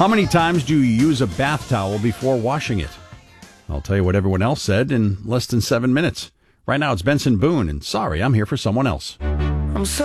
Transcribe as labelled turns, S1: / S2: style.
S1: How many times do you use a bath towel before washing it? I'll tell you what everyone else said in less than 7 minutes. Right now, it's Benson Boone, and sorry, I'm here for someone else.
S2: I'm so